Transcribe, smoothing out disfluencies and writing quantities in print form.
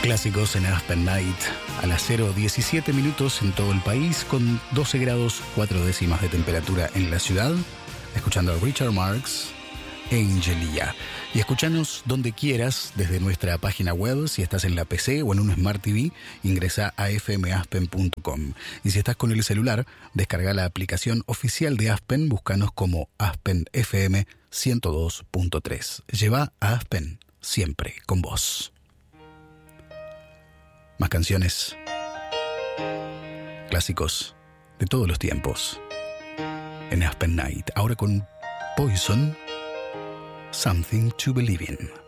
Clásicos en Aspen Night a las 0:17 minutos en todo el país, con 12 grados 4 décimas de temperatura en la ciudad, escuchando a Richard Marx, Angelia. Y escuchanos donde quieras desde nuestra página web. Si estás en la PC o en un Smart TV, ingresa a fmaspen.com. Y si estás con el celular, descarga la aplicación oficial de Aspen, búscanos como Aspen FM 102.3. Lleva a Aspen siempre con vos. Más canciones, clásicos de todos los tiempos en Aspen Night. Ahora con Poison, Something to Believe in.